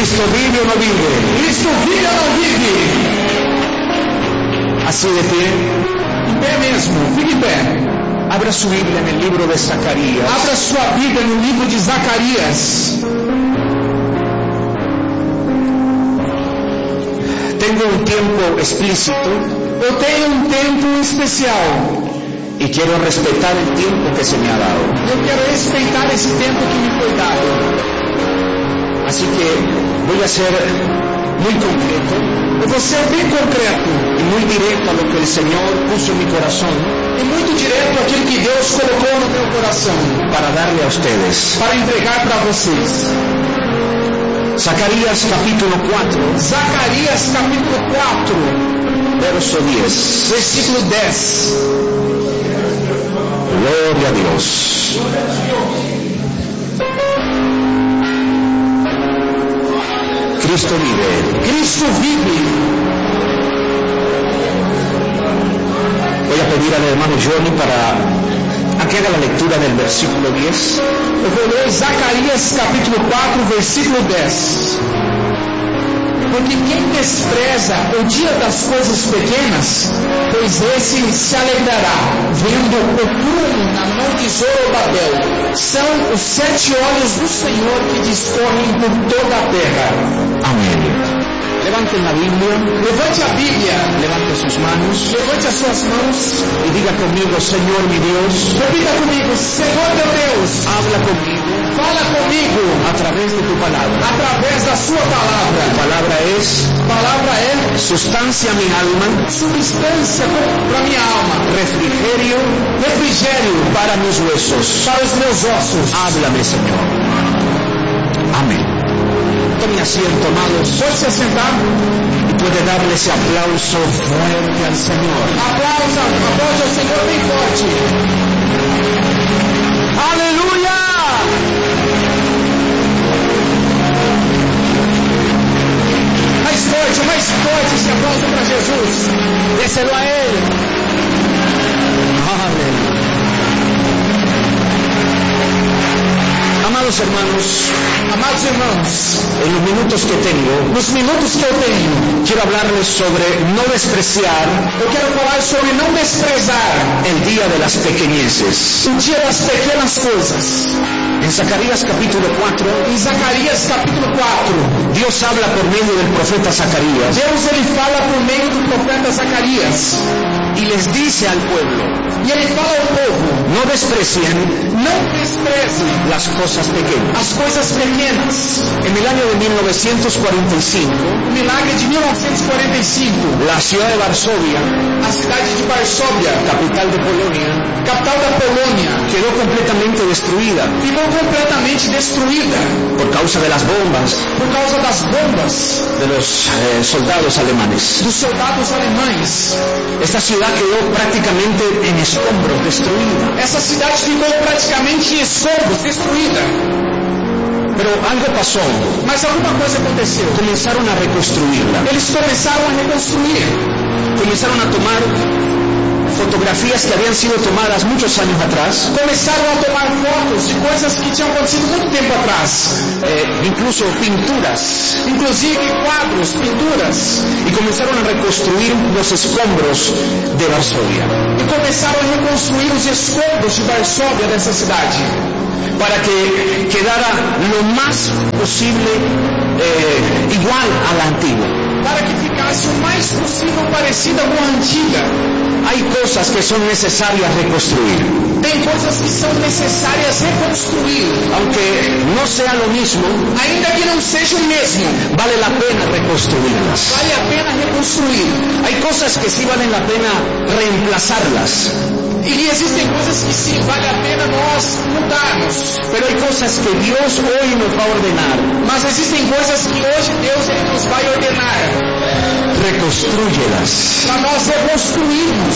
Cristo vive o no vive. Cristo vive ou não vive? Así de pie. Em pé mesmo, fique em pé. Abra su Biblia en el libro de Zacarías. Abra sua Bíblia no livro de Zacarias. Tengo un tiempo explícito. Eu tenho um tempo especial. Y quiero respetar el tiempo que se me ha dado. Eu quero respeitar esse tempo que me foi dado. Así que voy a ser muy concreto. Eu vou ser bem concreto y muy directo a lo que el Señor puso en mi corazón e muito direto àquilo que Deus colocou no meu coração para darle a ustedes. para entregar para vocês. Zacarías capítulo 4, Zacarias capítulo 4, verso 10. versículo 10. Gloria a Dios. Cristo vive. Cristo vive. Voy a pedir al hermano Johnny para que haga la lectura del versículo 10. Eu vou ler Zacarias capítulo 4, versículo 10. Porque quem despreza o dia das coisas pequenas, pois esse se alegrará, vendo o prumo na mão de Zorobabel. São os 7 olhos do Senhor que discorrem por toda a terra. Amén. Levanten la Biblia, Levante a Bíblia, levante sus manos levante as suas mãos, y diga conmigo, Señor mi Dios, repita comigo: Senhor teu Deus, habla conmigo fala comigo a través de tu palabra. através da sua Tu palavra. palabra es Palavra é sustancia a mi alma, substância para minha alma, refrigerio refrigério para mis huesos. para os meus ossos. Háblame, Señor. Amén. Tome asiento, amados, Pode se assentar. y puede darle ese aplauso fuerte al Señor. Aplausa ao Senhor bem forte. ¡Aleluya! Mais forte esse aplauso para Jesus. Déselo a Él. Aleluya. Amados hermanos, Amados irmãos, en los minutos que tengo, nos minutos que eu tenho, quiero hablarles sobre no despreciar eu quero falar sobre não desprezar el día de las pequeñeces. o dia das pequenas coisas. En Zacarías capítulo 4, Em Zacarias capítulo 4, Dios habla por medio del profeta Zacarías Deus ele fala por meio do profeta Zacarias. y les dice al pueblo, E ele fala ao povo: no desprecien não despreze las cosas pequeñas. as coisas pequenas. En el año de 1945, O milagre de 1945, la ciudad de Varsovia, a cidade de Varsóvia, capital de Polonia, capital da Polônia, quedó completamente destruida ficou completamente destruída por causa de las bombas por causa das bombas de los soldados alemanes. dos soldados alemães. Esta ciudad quedó prácticamente en escombros, destruida. Essa cidade ficou praticamente em escombros, destruída. Pero algo pasó, Mas alguma coisa aconteceu. comenzaron a reconstruirla, Eles começaram a reconstruir. comenzaron a tomar fotografías que habían sido tomadas muchos años atrás, Começaram a tomar fotos de coisas que tinham acontecido muito tempo atrás. incluso pinturas, Inclusive quadros, pinturas. y comenzaron a reconstruir los escombros de Varsovia, E começaram a reconstruir os escombros de Varsóvia dessa cidade. para que quedara lo más posible igual a la antigua. Para que ficasse o mais possível parecida com a antiga. Hay cosas que son necesarias reconstruir, Tem coisas que são necessárias reconstruir. aunque no sea lo mismo, Ainda que não seja o mesmo, vale la pena reconstruirlas. vale a pena reconstruir. Hay cosas que sí valen la pena reemplazarlas, E existem coisas que sim, vale a pena nós mudarmos. pero hay cosas que Dios hoy nos va a ordenar. Mas existem coisas que hoje Deus ele nos vai ordenar Reconstrúyelas. para nós reconstruirmos.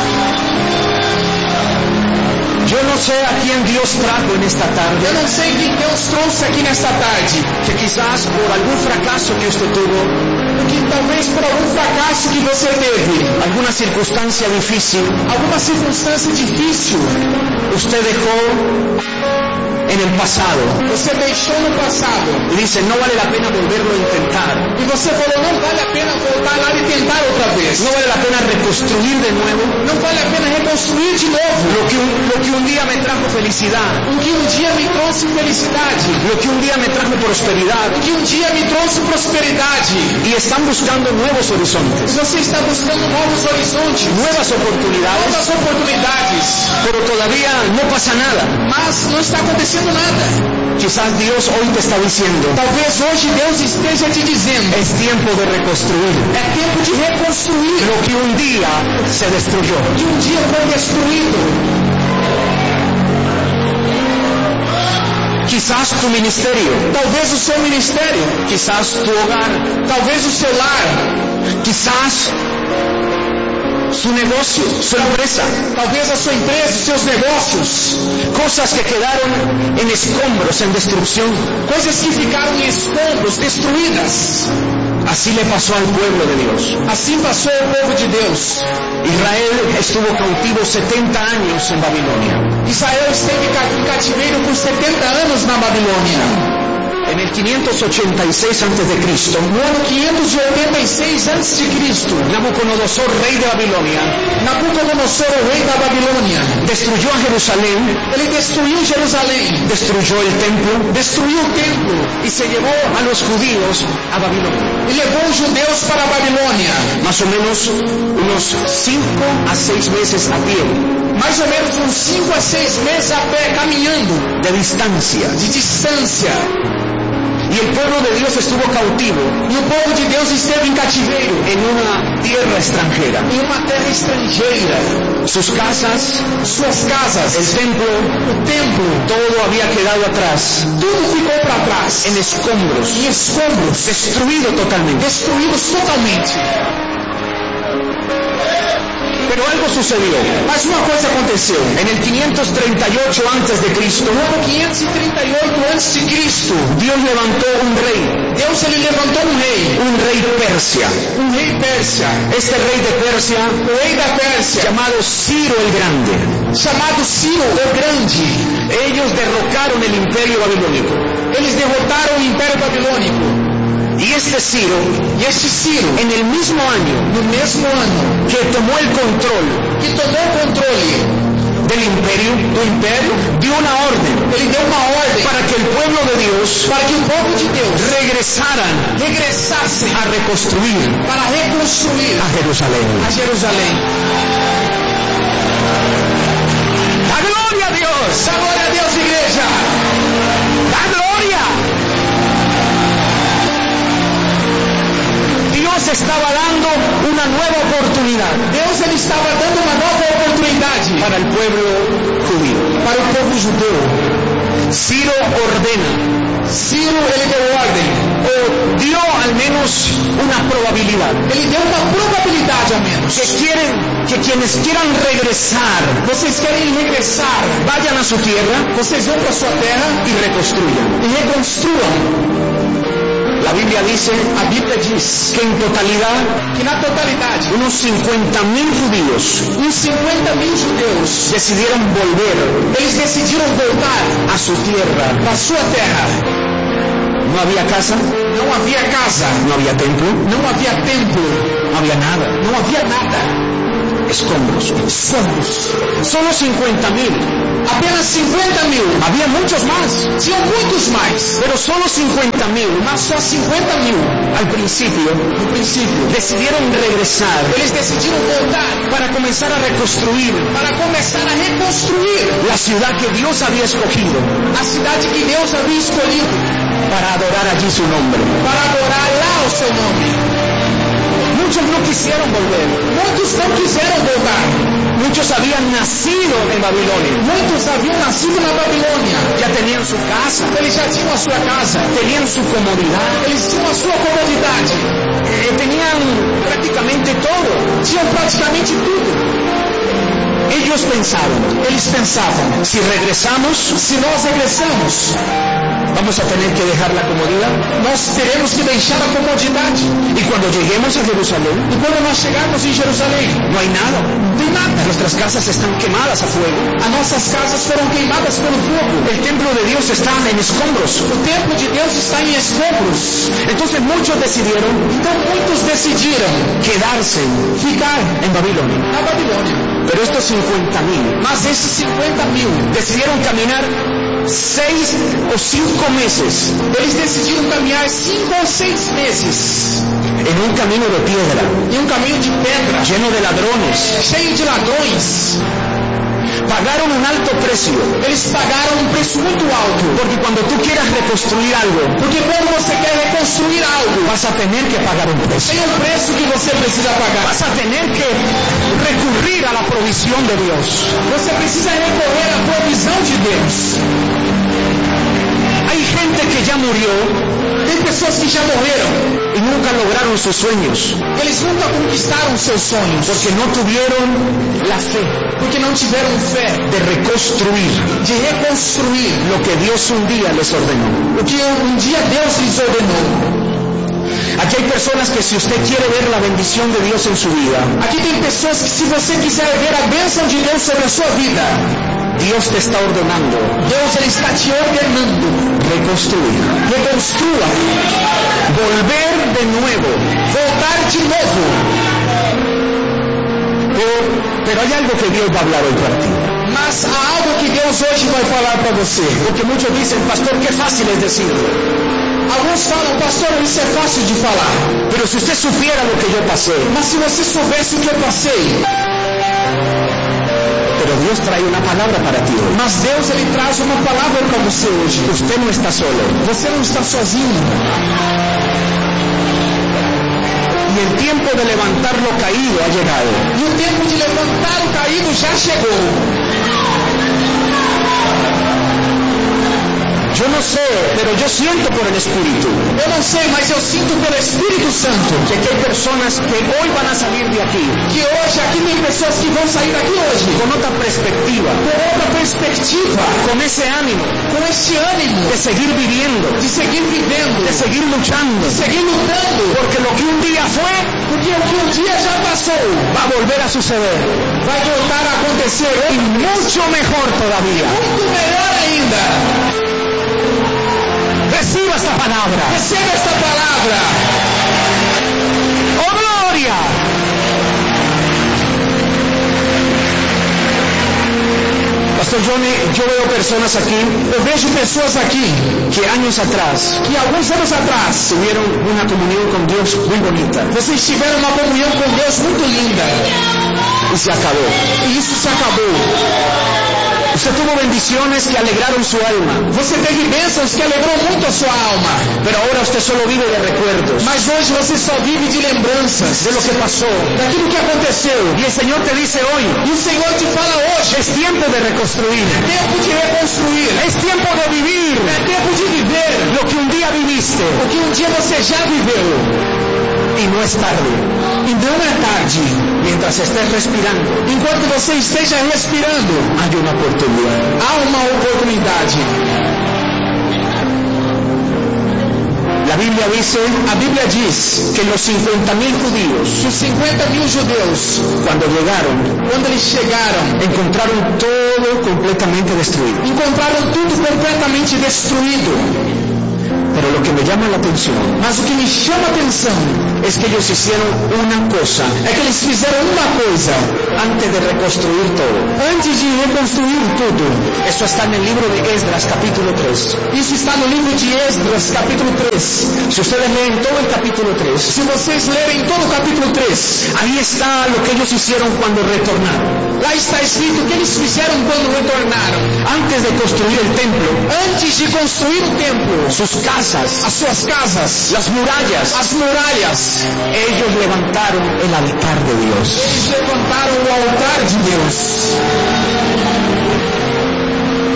Yo no sé a quién Dios trajo en esta tarde, Eu não sei quem Deus trouxe aqui nesta tarde, que quizás por algún fracaso que usted tuvo, porque talvez por algum fracasso que você teve, alguna circunstancia difícil, alguma circunstância difícil, usted dejó en el pasado. Você deixou no passado. Y dice, no vale la pena volverlo a intentar. E você falou, não vale a pena voltar lá e tentar outra vez. No vale la pena reconstruir de nuevo Não vale a pena reconstruir de novo. lo que un día me trajo felicidad, O que um dia me trouxe felicidade. lo que un día me trajo prosperidad. O que um dia me trouxe prosperidade. Y están buscando nuevos horizontes, Você está buscando novos horizontes, nuevas oportunidades, novas oportunidades. pero todavía no pasa nada. Mas não está acontecendo nada. Quizás Dios hoy te está diciendo, Talvez hoje Deus esteja te dizendo, es tiempo de reconstruir é tempo de reconstruir lo que un día se destruyó. que um dia foi destruído. Quizás tu ministerio, Talvez o seu ministério, quizás tu hogar, talvez o seu lar, quizás su negocio, su empresa, talvez a sua empresa, os seus negócios, cosas que quedaron en escombros, en destrucción. coisas que ficaram em escombros, destruídas. Así le pasó al pueblo de Dios. Assim passou o povo de Deus. Israel estuvo cautivo 70 años en Babilonia. Israel esteve em cativeiro por 70 anos na Babilônia. En el 586 a.C., No ano 586 a.C., Nabucodonosor, rey de Babilonia, Nabucodonosor, o rei da Babilônia, destruyó a Jerusalén, ele destruiu Jerusalém, destruyó el templo destruiu o templo y se llevó a los judíos a Babilonia. e levou os judeus para a Babilônia. Más o menos unos 5 a 6 meses a pie Mais ou menos uns 5 a 6 meses a pé, caminhando, de distancia. de distância. Y el pueblo de Dios estuvo cautivo E o povo de Deus esteve em cativeiro, en una tierra extranjera. em uma terra estrangeira. Sus casas, Suas casas, el templo, o templo, todo había quedado atrás, tudo ficou para trás, en escombros, em escombros, destruido totalmente. destruídos totalmente. Pero algo sucedió. Mas uma coisa aconteceu. En el 538 antes de Cristo, No ano 538 a.C., Dios levantó un rey Deus ele levantou um rei Persia. Pérsia, Este rey de Persia, o rei da Pérsia, llamado Ciro el Grande. chamado Ciro o Grande. Ellos derrocaron el imperio babilónico. Eles derrotaram o Império Babilônico. Y este Ciro, E este Ciro, en el mismo año no mesmo ano que tomó el control que tomou o controle del imperio, dio una orden ele deu uma ordem para que el pueblo de Dios para que o povo de Deus regressasse regressasse a reconstruir para reconstruir a Jerusalén. a Jerusalém. ¡Da gloria a Dios! Dá glória a Deus, igreja! ¡Da gloria! Dios estaba dando una nueva oportunidad Deus ele estava dando uma nova oportunidade para el pueblo judío. para o povo judeu. Ciro ordena, Ciro ele deu ordem, o dio al menos una probabilidad, ele deu uma probabilidade ao menos. que quienes quieran regresar Vocês querem regressar, vayan a su tierra vocês vão para sua terra y reconstruyan. e reconstruam. La Biblia dice, A Bíblia diz que en totalidad que na totalidade unos 50.000 judíos uns 50.000 judeus decidieron volver eles decidiram voltar a su tierra. para sua terra. No había casa, Não havia casa, no había templo, não havia templo, no había nada, não havia nada. escombros. Somos Solo 50.000. apenas 50.000. Había muchos más, Tinham muitos mais, pero solo 50.000 mas só 50.000. al principio No princípio, decidieron regresar eles decidiram voltar para comenzar a reconstruir para começar a reconstruir la ciudad que Dios había escogido a cidade que Deus havia escolhido para adorar allí su nombre. para adorar lá o seu nome. Muchos no quisieron volver, Muitos não quiseram voltar. muchos habían nacido en Babilonia, Muitos haviam nascido na Babilônia. ya tenían su casa, Eles já tinham a sua casa, tenían su comodidad, eles tinham a sua comodidade, tenían prácticamente todo. tinham praticamente tudo. Ellos pensaron, Eles pensavam, si regresamos, se nós regressamos, vamos a tener que dejar la comodidad. nós teremos que deixar a comodidade. Y cuando lleguemos a Jerusalén, E quando nós chegarmos em Jerusalém, no hay nada. não tem nada. Nuestras casas están quemadas a fuego. As nossas casas foram queimadas pelo fogo. El templo de Dios está en escombros. O templo de Deus está em escombros. Entonces muchos decidieron Então muitos decidiram quedarse ficar en Babilonia. na Babilônia. Pero estos 50,000 Mas esses 50.000, decidieron caminar 6 o 5 meses eles decidiram caminhar 5 ou 6 meses en un camino de piedra, em caminho de pedra, lleno de ladrones. cheio de ladrões. Pagaron un alto precio, Eles pagaram um preço muito alto. porque cuando tú quieras reconstruir algo, Porque quando você quer reconstruir algo, vas a tener que pagar un precio. tem um preço que você precisa pagar. Vas a tener que recurrir a la provisión de Dios. Você precisa recorrer à provisão de Deus. Hay gente que ya murió Tem pessoas que já morreram. y nunca lograron sus sueños, Eles nunca conquistaram seus sonhos. porque no tuvieron la fe Porque não tiveram fé de reconstruir de reconstruir lo que Dios un día les ordenó. o que um dia Deus lhes ordenou. Aquí hay personas que si usted quiere ver la bendición de Dios en su vida, Aqui tem pessoas que, se você quiser ver a bênção de Deus sobre a sua vida, Dios te está ordenando Deus ele está te ordenando. reconstruir, Reconstrua, volver de nuevo. voltar de novo. Pero hay algo que Dios va a hablar hoy para ti. Mas há algo que Deus hoje vai falar para você. Porque muchos dicen, pastor, qué fácil es decirlo. Alguns falam, pastor, isso é fácil de falar. Pero si usted supiera lo que yo pasé, Mas se você soubesse o que eu passei, pero Dios trae una palabra para ti hoy. mas Deus ele traz uma palavra para você hoje. Usted no está solo. Você não está sozinho. Y el tiempo de levantar lo caído ha llegado. E o tempo de levantar o caído já chegou. Yo no sé, pero yo siento por el Espíritu Eu não sei, mas eu sinto pelo Espírito Santo que aquí hay personas que hoy van a salir de aquí que hoje aqui tem pessoas que vão sair daqui hoje con otra perspectiva, com outra perspectiva, con ese ánimo com este ânimo de seguir viviendo, de seguir vivendo, de seguir luchando, de seguir lutando, porque lo que un día fue porque o que um dia já passou va a volver a suceder vai voltar a acontecer y mucho mejor todavía. muito melhor ainda. Reciba esta palabra. Receba esta palavra. ¡Oh, gloria! Pastor Johnny, yo veo personas aquí Eu vejo pessoas aqui que años atrás que alguns anos atrás tuvieron una comunión con Dios muy bonita vocês tiveram uma comunhão com Deus muito linda y se acabó. e isso se acabou. Usted tuvo bendiciones que alegraron su alma, Você teve bênçãos que alegrou muito a sua alma, pero ahora usted solo vive de recuerdos mas hoje você só vive de lembranças de lo que pasó. daquilo que aconteceu. Y el Señor te dice hoy, E o Senhor te fala hoje, es tiempo de reconstruir, é tempo de reconstruir, es tiempo de vivir é tempo de viver lo que un día viviste o que um dia você já viveu. y no es tarde. E não é tarde. Mientras estés respirando, Enquanto você esteja respirando, hay una oportunidad. há uma oportunidade. La Biblia dice, A Bíblia diz que los 50,000 judíos, que os 50.000 judeus, cuando llegaron, quando eles chegaram, encontraron todo completamente destruido. encontraram tudo completamente destruído. Pero lo que me llama la atención Mas o que me chama a atenção es que ellos hicieron una cosa é que eles fizeram uma coisa antes de reconstruir todo. antes de reconstruir tudo. Eso está en el libro de Esdras, capítulo 3. Isso está no livro de Esdras, capítulo 3. Si ustedes leen todo el capítulo 3, Se vocês lerem todo o capítulo 3, ahí está lo que ellos hicieron cuando retornaron. lá está escrito o que eles fizeram quando retornaram. Antes de construir el templo, Antes de construir o templo, sus casas, as suas casas, las murallas, as muralhas, ellos levantaron el altar de Dios. eles levantaram o altar de Deus.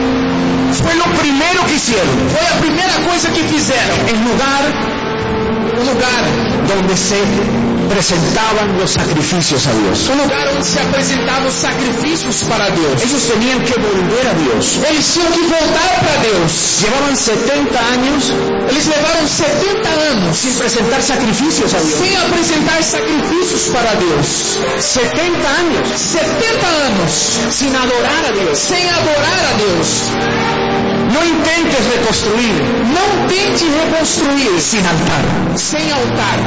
Fue lo primero que hicieron. Foi a primeira coisa que fizeram. En lugar un lugar donde se presentaban los sacrificios a Dios. um lugar onde se apresentavam os sacrifícios para Deus. Ellos tenían que volver a Dios. Eles tinham que voltar para Deus. Llevaban 70 años Eles levaram 70 anos sin presentar sacrificios a Dios. sem apresentar sacrifícios para Deus. 70 años 70 anos sin adorar a Dios. sem adorar a Deus. No intentes reconstruir Não tente reconstruir sin altar. sem altar.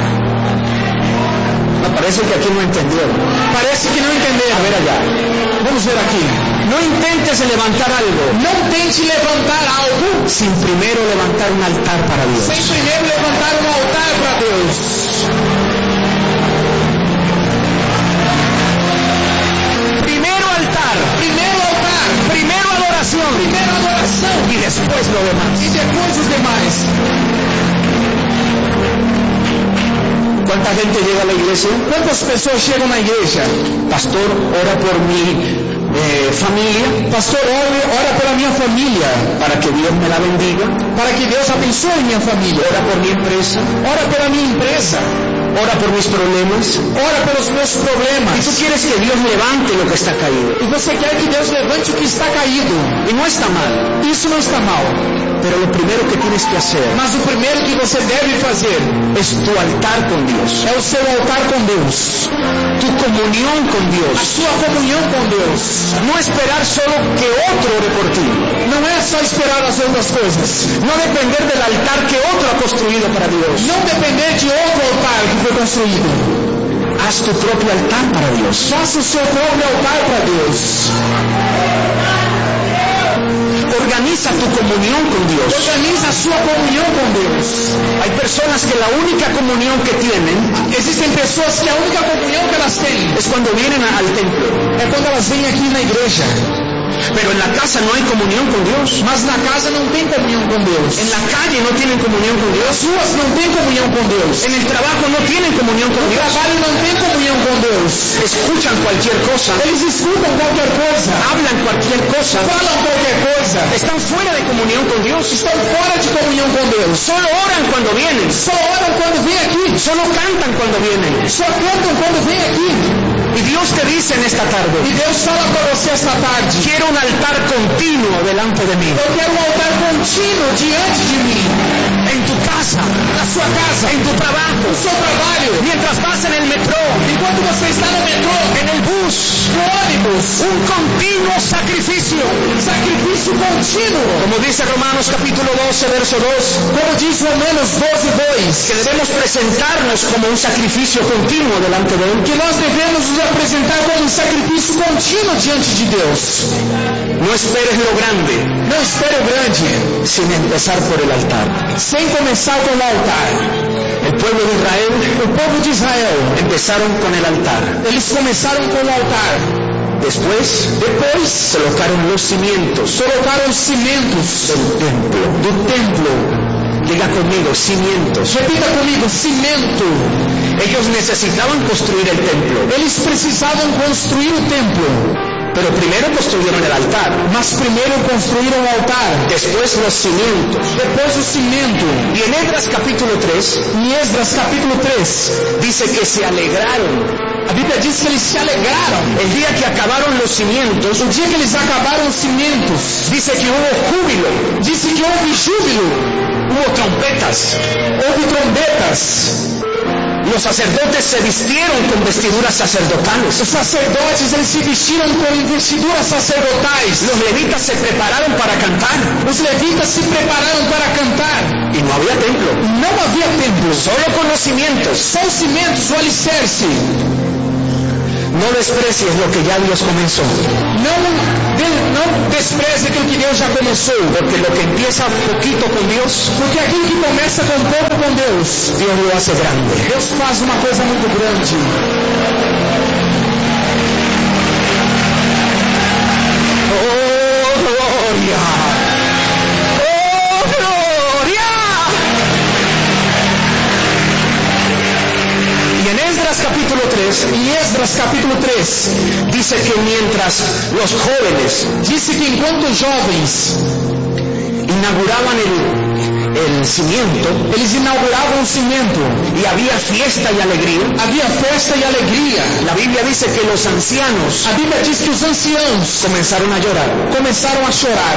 Me parece que aquí no entendieron. Parece que não A entenderam. ver allá. Vamos ver aqui. No intentes levantar algo Não tente levantar algo sin primero levantar un altar para Dios. sem primeiro levantar um altar para Deus. Primero altar, Primeiro altar, primero adoración primeiro adoração y después lo demás. e depois os demais. ¿Cuánta gente llega a la iglesia? Quantas pessoas chegam na igreja? Pastor, ora por mi familia Pastor, ora pela minha família, para que Dios me la bendiga. para que Deus abençoe minha família. Ora por mi empresa. Ora pela minha empresa, Ora por mis problemas. ora pelos meus Y tú problemas. quieres que Dios levante lo que está caído. E você quer que Deus levante o que está caído. Y no está mal. Isso não está mal. Pero lo primero que tienes que hacer Mas o primeiro que você deve fazer es tu altar con Dios. é o seu altar com Deus. Tu comunión con A Dios. sua comunhão com Deus. No esperar solo que otro ore por ti. Não é só esperar as outras coisas. No depender del altar que otro ha construido para Dios. Não depender de outro altar que foi construído. Haz tu propio altar para Dios. Faça o seu próprio altar para Deus. Organiza tu comunión con Dios. Organiza a sua comunhão com Deus. Hay personas que la única comunión que tienen Existem pessoas que a única comunhão que elas têm es cuando vienen al templo. é quando elas vêm aqui na igreja. Pero en la casa no hay comunión con Dios. Mas na casa não tem comunhão com Deus. En la calle no tienen comunión con Dios. As ruas não tem comunhão com Deus. En el trabajo no tienen comunión con No Dios. trabalho não tem comunhão com Deus. Escuchan cualquier cosa. Eles escutam qualquer coisa. Hablan cualquier cosa. Falam qualquer coisa. Están fuera de comunión con Dios. Estão fora de comunhão com Deus. Solo oran cuando vienen. Só oram quando vêm aqui. Solo cantan cuando vienen. Só cantam quando vêm aqui. Y Dios te dice en esta tarde, E Deus fala para você esta tarde. quiero un altar continuo delante de mí. Eu quero um altar contínuo diante de mim. En tu casa, Na sua casa. en tu trabajo, No seu trabalho. mientras vas en el metro, Enquanto você está no metrô. en el bus, No ônibus. un continuo sacrificio. Sacrifício contínuo. Como dice Romanos capítulo 12, verso 2, Como diz Romanos 12:2. que debemos presentarnos como un sacrificio continuo delante de Él. Que nós devemos nos apresentar como um sacrifício contínuo diante de Deus. No esperes lo grande Não espere o grande, sin empezar por el altar. sem começar com o altar. El pueblo de Israel O povo de Israel, empezaron con el altar. eles começaram com o altar. Depois colocaron los cimientos Colocaram os cimentos del templo. do templo. Diga conmigo, cimientos. Repita comigo, cimento. Ellos necesitaban construir el templo, Eles precisavam construir o templo. pero primero construyeron el altar, Mas primeiro construíram o altar. después los cimientos. Depois o cimento. Y en Esdras capítulo 3 Em Esdras capítulo 3, dice que se alegraron a Bíblia diz que eles se alegraram. el día que acabaron los cimientos. O dia que eles acabaram os cimentos, Dice que hubo júbilo, disse que houve júbilo, hubo trompetas. houve trombetas. Los sacerdotes se vistieron con vestiduras sacerdotales. Os sacerdotes eles se vestiram com vestiduras sacerdotais. Los levitas se prepararon para cantar Os levitas se prepararam para cantar. y no había templo, Não havia templo, solo con los cimientos. só os cimentos, o alicerce. No desprecies lo que ya Dios comenzó, Não despreze aquilo que Deus já começou. porque lo que empieza poquito con Dios, Porque aquilo que começa com pouco com Deus, Dios lo hace grande. Deus faz uma coisa muito grande. ¡Oh, gloria! ¡Oh, gloria! Y en Esdras capítulo 3 Em Esdras capítulo 3, dice que mientras los jóvenes disse que enquanto os jovens inauguraban el cimiento, eles inauguravam o cimento. y había fiesta y alegría. Havia festa e alegria. La Biblia dice que los ancianos A Bíblia diz que os anciãos comenzaron a llorar. começaram a chorar.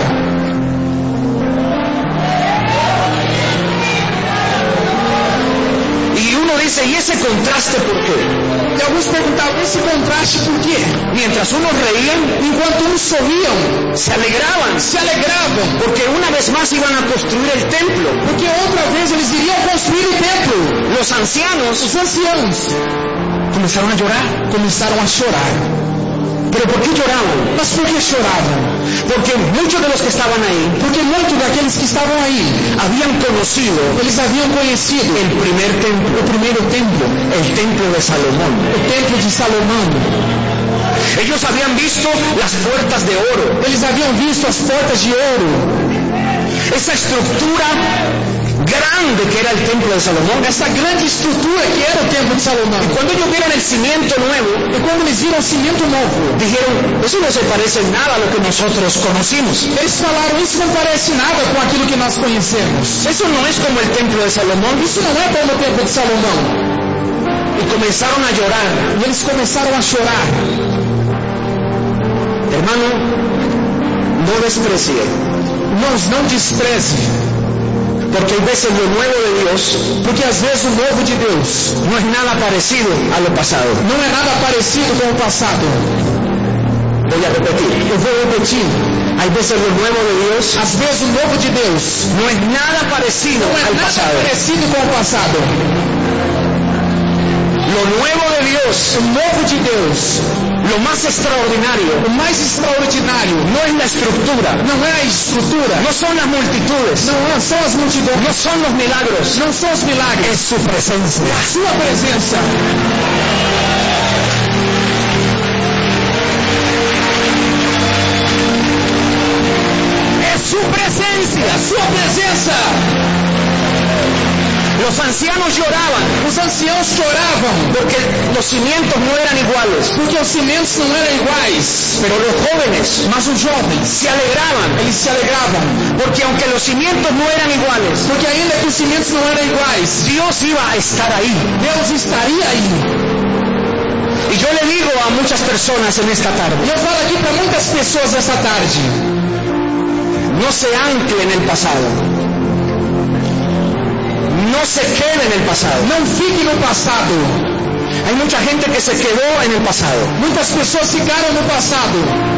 Y uno dice, ¿y ese contraste por qué? E alguns perguntavam, esse contraste por quê? Mientras unos reían, Enquanto uns sorriam, se alegraban, se alegravam, porque una vez más iban a construir el templo. porque outra vez eles iriam construir o templo. Los ancianos Os anciãos comenzaron a llorar. começaram a chorar. ¿Pero por qué lloraban? Mas por que choravam? Porque muchos de los que estaban ahí Porque muitos daqueles que estavam aí, habían conocido eles haviam conhecido el primer templo, o primeiro templo, el templo de Salomón. o templo de Salomão. Ellos habían visto las puertas de oro, Eles haviam visto as portas de ouro, esa estructura grande que era el templo de Salomón. essa grande estrutura que era o templo de Salomão. Cuando ellos vieron el cimiento nuevo, E quando eles viram o cimento novo, dijeron, eso no se parece en nada a lo que nosotros conocimos. eles falaram, isso não parece nada com aquilo que nós conhecemos. Eso no es como el templo de Salomón. Isso não é como o templo de Salomão. Y comenzaron a llorar. E eles começaram a chorar. Hermano, no desprecie, Irmãos, não despreze, porque hay veces lo nuevo de Dios porque às vezes o novo de Deus no es nada parecido a lo pasado. não é nada parecido com o passado. Voy a repetir. Eu vou repetir. Hay veces lo nuevo de Dios Às vezes o novo de Deus no es nada parecido não é al nada pasado. parecido com o passado. Lo nuevo de Dios, O novo de Deus, lo más extraordinario, o mais extraordinário, no es la estructura, não é a estrutura, no son las multitudes, não são as multidões, no son los milagros, não são os milagres, es su presencia. é a sua presença. Es su presencia. É a sua presença. Los ancianos lloraban Os anciãos choravam, porque los cimientos no eran iguales, porque os cimentos não eram iguais, pero los jóvenes mas os jovens, se alegraban eles se alegravam, porque aunque los cimientos no eran iguales, porque ainda que os cimentos não eram iguais, Dios iba a estar ahí. Deus estaria aí. Y yo le digo a muchas personas en esta tarde, E eu falo aqui para muitas pessoas essa tarde, no se ancle en el pasado, no se quede en el pasado. não fique no passado. Hay mucha gente que se quedó en el pasado Muitas pessoas ficaram no passado,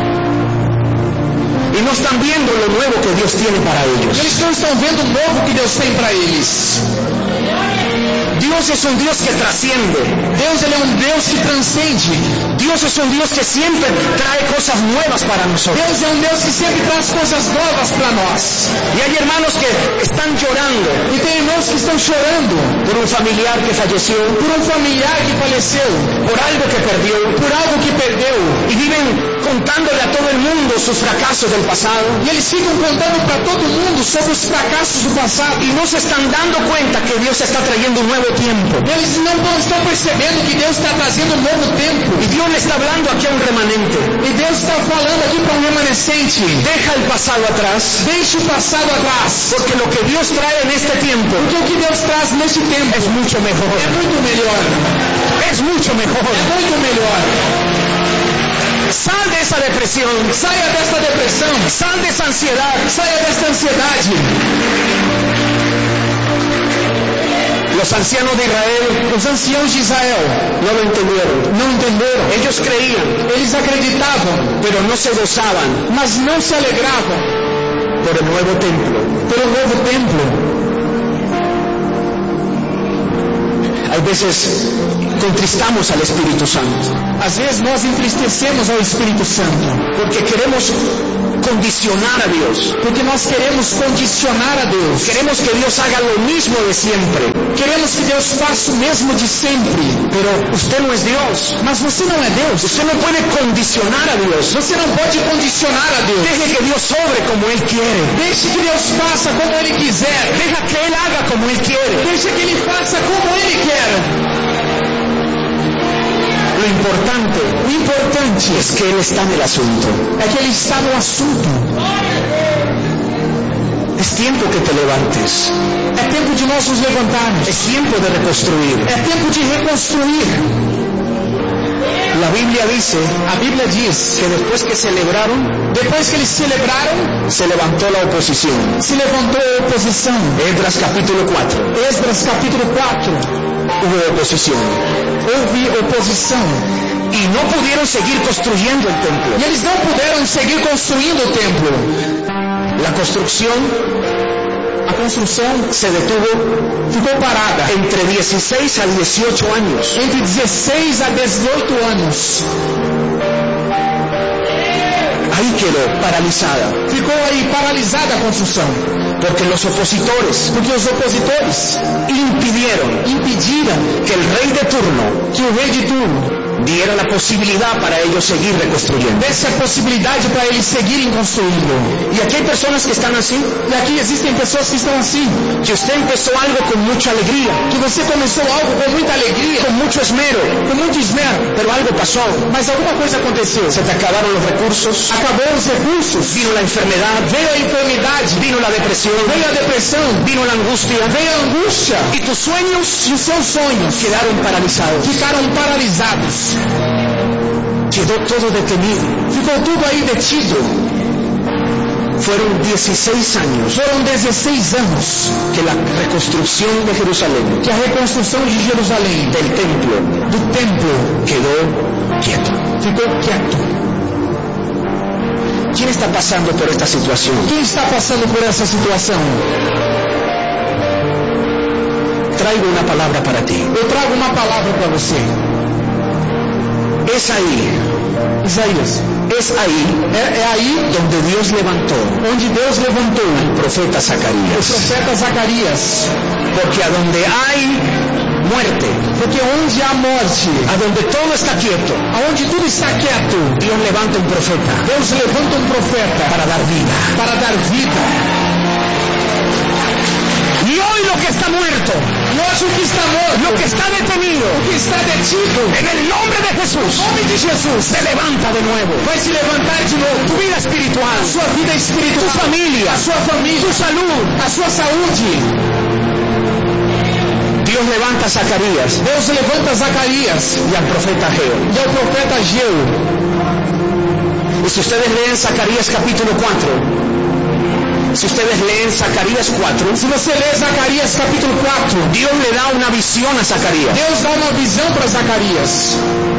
y no están viendo lo nuevo que Dios tiene para ellos. eles não estão vendo o novo que Deus tem para eles. Dios es un Dios que trasciende. Deus, ele é um Deus que transcende. Dios es un Dios que siempre trae cosas nuevas para nosotros. Deus é um Deus que sempre traz coisas novas para nós. Y hay hermanos que están llorando E tem irmãos que estão chorando por un familiar que falleció, por um familiar que faleceu, por algo que perdió, por algo que perdeu. y viven contándole a todo el mundo sus fracasos del pasado, E eles ficam contando para todo mundo sobre os fracassos do passado. y no se están dando cuenta que Dios está trayendo un nuevo tiempo. Eles não estão percebendo que Deus está trazendo um novo tempo. Y Dios le está hablando aquí a un remanente. E Deus está falando aqui para um remanescente. Deja el pasado atrás, Deixe o passado atrás. porque lo que Dios trae en este tiempo Porque o que Deus traz neste tempo es mucho mejor. é muito melhor. Es mucho mejor. É muito melhor. Sal de esa depresión, Saia desta depressão. sal de esa ansiedad. Saia desta ansiedade. Los ancianos de Israel Os anciãos de Israel no lo entendieron. não entenderam. Ellos creían, Eles acreditavam, pero no se gozaban mas não se alegravam por el nuevo templo. pelo novo templo. Hay veces contristamos al Espíritu Santo Às vezes nós entristecemos ao Espírito Santo, porque queremos condicionar a Dios. porque nós queremos condicionar a Deus. Queremos que Dios haga lo mismo de siempre. Queremos que Deus faça o mesmo de sempre. Pero usted no es Dios. Mas você não é Deus. Usted no puede condicionar a Dios. Você não pode condicionar a Deus. Deje que Dios sobre como Él quiere. Deixe que Deus faça como Ele quiser. Deja que Él haga como Él quiere. Deixa que Ele faça como Ele quer. Lo importante O importante es que Él está en el asunto. é que Ele está no assunto. Es tiempo que te levantes. É tempo de nós nos levantarmos. Es tiempo de reconstruir. É tempo de reconstruir. La Biblia dice, A Bíblia diz que después que celebraron, depois que eles celebraram, se levantó la oposición. se levantou a oposição. Esdras capítulo 4. Esdras capítulo 4. Hubo oposición. Houve oposição. Y no pudieron seguir construyendo el templo. E eles não puderam seguir construindo o templo. La construcción A construção se detuvo ficou parada entre 16 a 18 años. entre 16 a 18 anos. Ahí quedó paralizada. Ficou aí paralisada a construção. Porque los opositores Porque os opositores impidieron que el rey de turno que o rei de turno diera la posibilidad para ellos seguir reconstruyendo. desse a possibilidade para eles seguirem construindo. Y aquí hay personas que están así, E aqui existem pessoas que estão assim, que usted empezó algo con mucha alegría, que você começou algo com muita alegria, con mucho esmero, com muito esmero, pero algo pasó. mas alguma coisa aconteceu. Se te acabaron los recursos, Acabou os recursos, vino la enfermedad, veio a enfermidade, vino la depresión, veio a depressão, vino la angustia, veio a angústia, y tus sueños e os seus sonhos quedaron paralizados. ficaram paralisados. Quedó todo detenido. Ficou tudo aí detido. Fueron 16 años Foram 16 anos que la reconstrucción de Jerusalén, que a reconstrução de Jerusalém, del templo, do templo, quedó quieto. ficou quieto. ¿Quién está pasando por esta situación? Quem está passando por essa situação? Traigo una palabra para ti. Eu trago uma palavra para você. Es ahí, Isaías, es ahí é aí donde Dios levantó onde Deus levantou al profeta o Zacarías. profeta Zacarias. Porque a donde hay muerte, Porque onde há morte, a donde todo está quieto, aonde tudo está quieto, Dios levanta un profeta Deus levanta um profeta para dar vida. para dar vida. Y hoy lo que está muerto, E hoje o que está morto, lo que está detenido, o que está detido, en el nombre de Jesús, em nome de Jesus, se levanta de nuevo. vai se levantar de novo. Tu vida espiritual, A sua vida tu espiritual, familia, a sua família, tu salud. a sua saúde. Dios levanta a Zacarías Deus levanta Zacarias y al profeta Ageo. e ao profeta Ageu. Y si ustedes leen Zacarías capítulo 4, si ustedes leen Zacarías 4, Se você ler Zacarias capítulo 4, Dios le da una visión a Zacarías. Deus dá uma visão para Zacarias.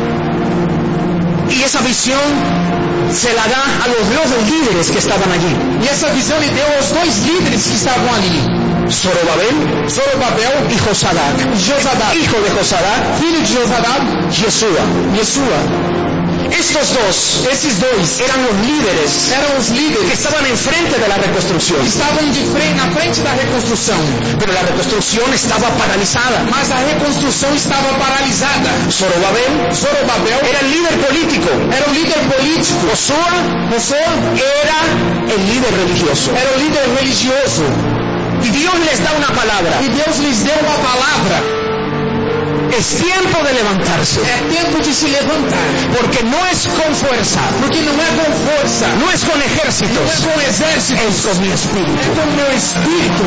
Y esa visión se la da a los dos líderes que estaban allí. E essa visão ele deu aos dois líderes que estavam ali. Zorobabel y Josadac, e Josadac, hijo de Josadac, filho de Josadac, Yeshua. Estos dos esses dois eran los líderes eram os que líderes estaban enfrente de la reconstrucción. que estavam na frente da reconstrução. Pero la reconstrucción estaba paralizada. Mas a reconstrução estava paralisada. Zorobabel Era el líder político. era o líder político. Josué era el líder religioso. Era o líder religioso. Y Dios les da una palabra. E Deus lhes deu uma palavra. Es tiempo de levantarse. É tempo de se levantar. Porque no es con fuerza, Porque não é com força, no es con não é ejércitos, com exército, es con mi é espíritu. com o meu espírito.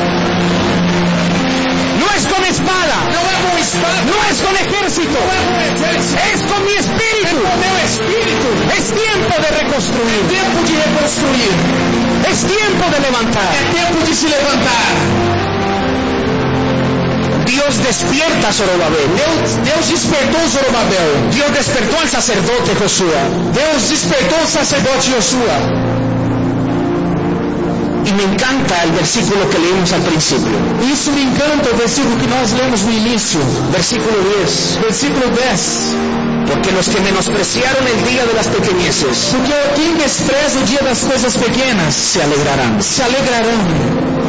No es con espada, Não é com espada, no es con ejército, não é com exército, es con mi é espíritu. com o meu espírito. Es tiempo de reconstruir, Tempo de reconstruir. es tiempo de levantar. É tempo de se levantar. Dios despierta a Zorobabel. Deus despertou Zorobabel. Dios despertó al sacerdote Josué. Deus despertou o sacerdote Josué. Y me encanta el versículo que leímos al principio. Isso me encanta, o versículo que nós lemos no início. Versículo 10. Versículo 10. Porque los que menospreciaron el día de las pequeñeces Porque quem despreza o dia das coisas pequenas se alegrarán. se alegrarão.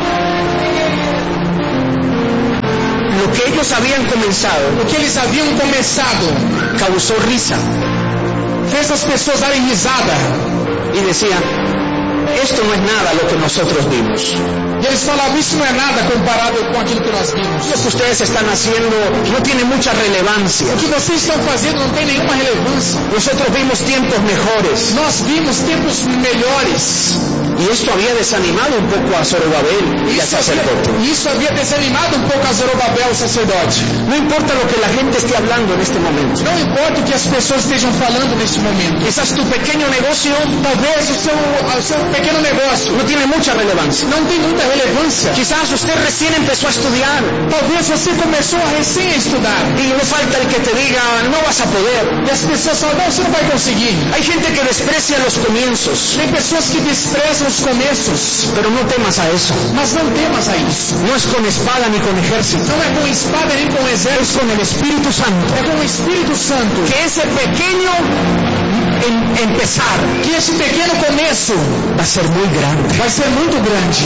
Lo que ellos habían comenzado O que eles haviam começado causó risa. fez as pessoas darem risada. Y decían, esto no es nada lo que nosotros vimos. E eles falavam, isso não é nada comparado com aquilo que nós vimos. Lo que ustedes están haciendo no tiene mucha relevancia. O que vocês estão fazendo não tem nenhuma relevância. Nosotros vimos tiempos mejores. Nós vimos tempos melhores. Y esto había desanimado un poco a Zorobabel y al sacerdote. Isso havia desanimado um pouco a Zorobabel, o sacerdote. No importa lo que la gente esté hablando en este momento. Não importa o que as pessoas estejam falando neste momento. Quizás tu pequeño negocio, Talvez o seu pequeno negócio no tiene mucha relevancia. não tem muita relevância. Quizás usted recién empezó a estudiar Talvez você começou recém a estudar. y no falta el que te diga, no vas a poder. E as pessoas falam, não, você não vai conseguir. Hay gente que desprecia los comienzos, Tem pessoas que desprezam os começos. pero no temas a eso. Mas não temas a isso. No es con espada ni con ejército, Não é com espada nem com es exército. con el Espíritu Santo. É com o Espírito Santo. Que ese pequeño empezar Que esse pequeno começo va a ser muy grande. vai ser muito grande.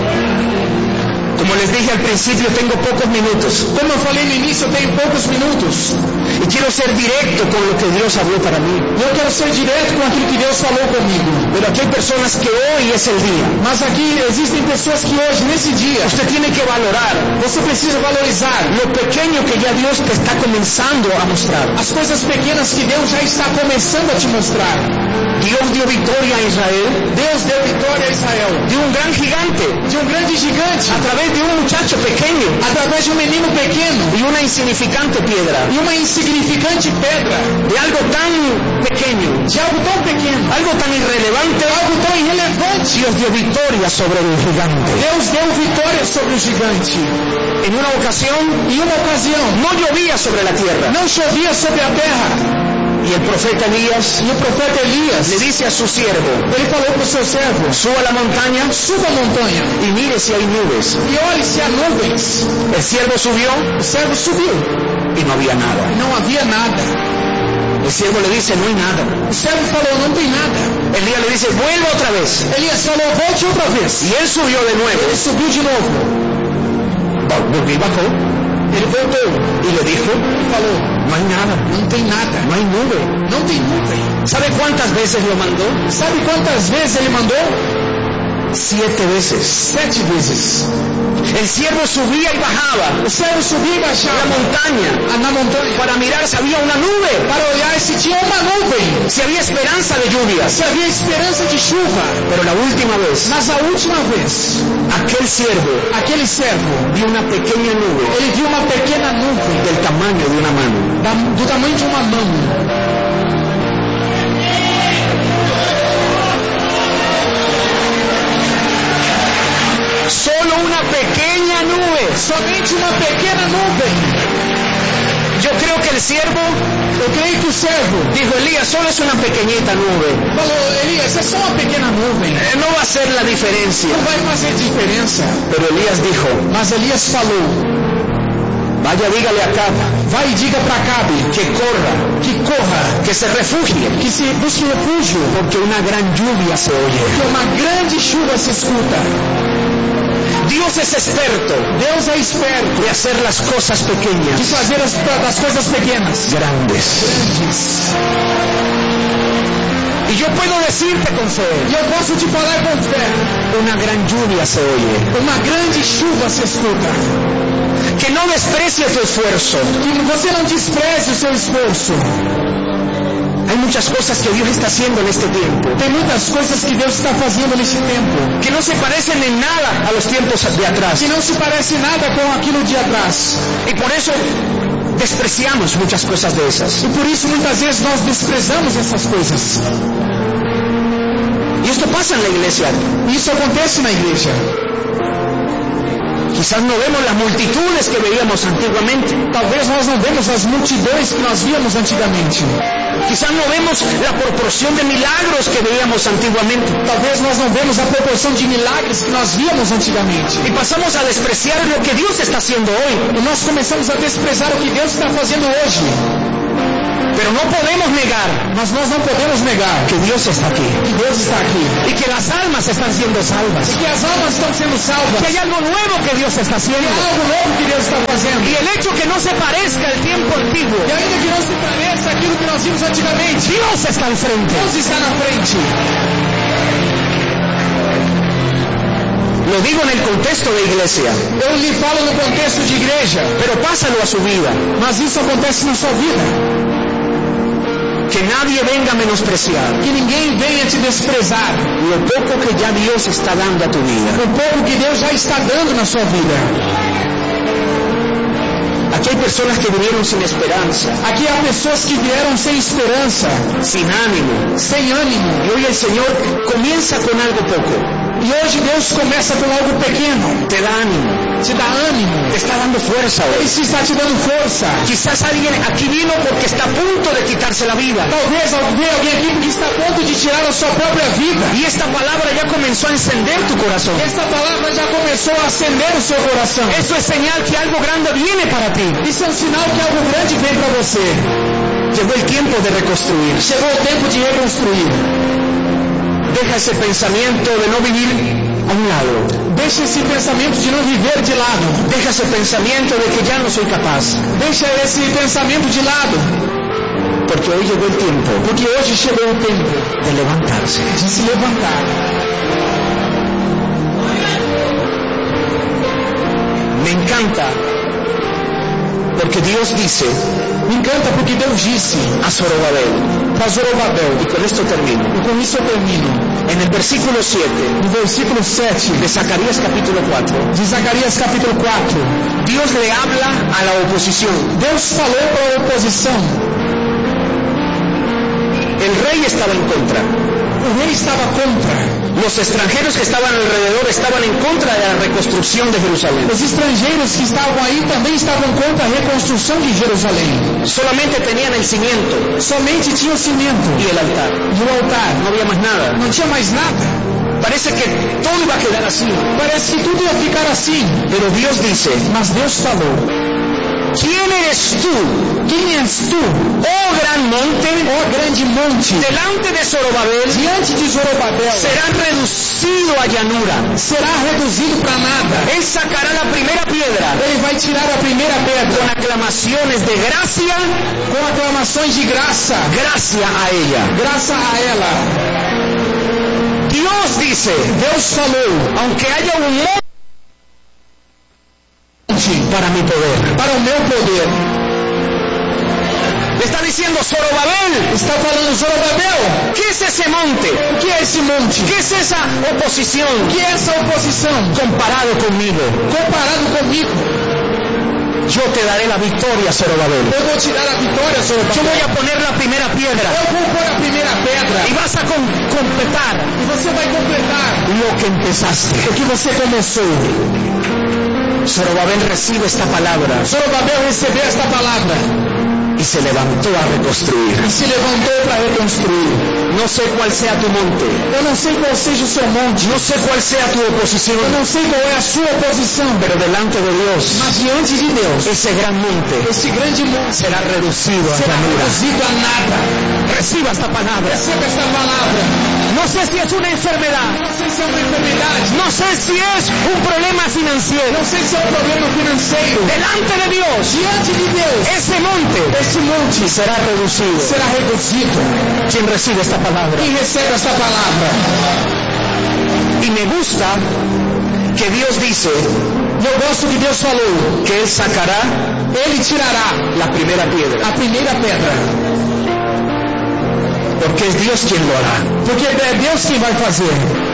Como les dije al principio, tengo pocos minutos Como eu falei no início, eu tenho poucos minutos. y quiero ser directo con lo que Dios habló para mí. E eu quero ser direto com aquilo que Deus falou comigo. Pero aquí hay personas que hoy es el día. Mas aqui existem pessoas que hoje, nesse dia, Usted tiene que valorar você precisa valorizar lo pequeño que ya Dios te está comenzando a mostrar. as coisas pequenas que Deus já está começando a te mostrar. Dios dio victoria a Israel Deus deu vitória a Israel. de un gran gigante, De um grande gigante, a través de un muchacho pequeño através de um menino pequeno y una insignificante piedra, e uma insignificante pedra, de algo tan pequeño, de algo tão pequeno, algo tan irrelevante. algo tão irrelevante. Dios dio victoria sobre el gigante. Deus deu vitória sobre o gigante. En una ocasión Em uma ocasião, no llovía sobre la tierra não chovia sobre a terra. y el profeta Elías E o profeta Elias, le dice a su siervo, ele falou para o seu servo, suba a la montaña suba a montanha y mire si hay nubes. e olhe se há nuvens. El siervo subió O servo subiu y no había nada. e não havia nada. El siervo le dice, no hay nada. O servo falou, não tem nada. Elías le dice, vuelva otra vez. Elias falou, volte outra vez. Y él subió de nuevo. Ele subiu de novo. Volvió y bajó Ele voltou y le dijo, e falou, no hay nada, não tem nada. no hay nube. Não tem nuvem. ¿Sabe cuántas veces lo mandó? Sabe quantas vezes ele mandou? 7 veces. 7 vezes. El siervo subía y bajaba O servo subia e a la baixava montaña na montanha para mirar si había una nube, para olhar se tinha uma nuvem, si había esperanza de lluvias. se havia esperança de chuva. Pero la última vez, Mas a última vez, aquel siervo aquele servo, vio una pequeña nube ele viu uma pequena nuvem del tamaño de una mano. do tamanho de uma mão. Solo una pequeña nube. Somente uma pequena nuvem. Yo creo que el siervo Eu creio que o servo dijo, Elías, solo es una pequeñita nube. falou, Elias, é só uma pequena nuvem. No va a hacer la diferencia. Não vai fazer diferença. Pero Elías dijo, Mas Elias falou, vaya, dígale a Acab vai e diga para Acabe que corra, que se refugie, que se busque refúgio, porque una gran lluvia se oye. porque uma grande chuva se escuta. Dios es experto Deus é esperto de hacer las cosas de pequeñas fazer das coisas pequenas grandes. grandes. Y yo puedo decirte con fe, E eu posso te falar com fé, una gran lluvia se oye. uma grande chuva se escuta. Que no desprecie tu esfuerzo. Que você não despreze o seu esforço. Hay muchas cosas que Dios está haciendo en este tiempo Tem muitas coisas que Deus está fazendo neste tempo, que no se parecen en nada a los tiempos de atrás. que não se parece nada com aquilo de atrás. Y por eso despreciamos muchas cosas de esas. E por isso muitas vezes nós desprezamos essas coisas. Y esto pasa en la iglesia. E isso acontece na igreja. Quizás no vemos las multitudes que veíamos antiguamente. Talvez nós não vemos as multidões que nós víamos antigamente. Quizás no vemos la proporción de milagros que veíamos antiguamente. Talvez nós não vemos a proporção de milagres que nós víamos antigamente. Y pasamos a despreciar lo que Dios está haciendo hoy. E nós começamos a desprezar o que Deus está fazendo hoje. Pero no podemos negar Mas nós não podemos negar que Dios está aquí. que Deus está aqui. Y que las almas están siendo salvas. E que as almas estão sendo salvas. Que hay algo nuevo que Dios está Que haciendo. há algo novo que Deus está fazendo. Y el hecho que no se parezca al tiempo antiguo, E ainda que não se pareça aquilo que nós vimos antigamente, Dios está al frente. Deus está na frente. Lo digo en el contexto de iglesia. Eu lhe falo no contexto de igreja. Pero pásalo a su vida. Mas isso acontece na sua vida. Que nadie venga a menospreciar. Que ninguém venha te desprezar. Lo poco que ya Dios está dando a tu vida. O pouco que Deus já está dando na sua vida. Aquí hay personas que vinieron sin esperanza. Aqui há pessoas que vieram sem esperança. Sin ánimo. Sem ânimo. Y hoy el Señor comienza con algo poco. E hoje Deus começa com algo pequeno. Te da ánimo. Te dá ânimo. Te está dando fuerza hoy. Ele está te dando força. Quizás alguien aquí vino porque está a punto de quitarse la vida. Talvez alguém aqui que está a ponto de tirar a sua própria vida. Y esta palabra ya comenzó a encender tu corazón. Esta palavra já começou a acender o seu coração. Eso es señal que algo grande viene para ti. Isso é um sinal que algo grande vem para você. Llegó el tiempo de reconstruir. Chegou o tempo de reconstruir. Deja ese pensamiento de no vivir a un lado. Deixa esse pensamento de não viver de lado. Deja ese pensamiento de que ya no soy capaz. Deixa esse pensamento de lado. Porque hoy llegó el tiempo. Porque hoje chegou o tempo de levantarse. De se levantar. Me encanta. Porque Dios dice. Me encanta porque Deus disse a Zorobabel. Para Zorobabel. Y con esto termino. E com isso eu termino. En el versículo 7. No versículo 7. De Zacarías capítulo 4. De Zacarias capítulo 4. Dios le habla a la oposición. Deus falou para a oposição. El rey estaba en contra. O rei estava contra. Los extranjeros que estaban alrededor estaban en contra de la reconstrucción de Jerusalén. Os estrangeiros que estavam aí também estavam contra a reconstrução de Jerusalém. Solamente tenían el cimiento. Somente tinha o cimento. Y el altar. E o altar. No había más nada. Não tinha mais nada. Parece que todo iba a quedar así. Parece que tudo ia ficar assim. Pero Dios dice. Mas Deus falou. ¿Quién eres tú? Quem és tu? Oh gran monte, oh grande monte, delante de Zorobabel, diante de Zorobabel, será reducido a llanura. Será reduzido para nada. Él sacará la primera piedra. Ele vai tirar a primeira pedra. Con aclamaciones de gracia, com aclamações de graça. Gracia a ella. Graça a ela. Dios dice, Deus falou, aunque haya un monte para mi poder, para o meu poder. Le está diciendo Zorobabel. Está falando Zorobabel. ¿Qué es ese monte? O que é esse monte? ¿Qué es esa oposición? O que é essa oposição? Comparado conmigo. Comparado comigo. Yo te daré la victoria, Zorobabel. Eu vou te dar a vitória, Zorobabel. Yo voy a poner la primera piedra. Eu vou pôr a primeira pedra. Y vas a completar. E você vai completar lo que empezaste. O que você começou. Zorobabel recibe esta palabra. Zorobabel recebeu esta palavra. Y se levantó a reconstruir. E se levantou para reconstruir. No sé cuál sea tu monte. Eu não sei qual seja o seu monte. No sé cuál sea tu oposición. Eu não sei qual é a sua oposição. Pero delante de Dios. Mas diante de Deus. Ese gran monte. Esse grande monte. Será reducido a llanura. Reduzido a nada. Reciba esta palabra. Receba esta palavra. No sé si es una enfermedad. Não sei se é uma enfermidade. No sé si es un problema financiero. Não sei se é um problema financeiro. Delante de Dios. Diante de Deus. Ese monte. Esse monte será reducido. Será reduzido. ¿Quién recibe esta palabra? Quem recebe esta palavra? Y me gusta que Dios dice. Eu gosto que Deus falou. Que Él sacará. Ele tirará. La primera piedra. A primeira pedra. Porque es Dios quien lo hará. Porque é Deus quem vai fazer.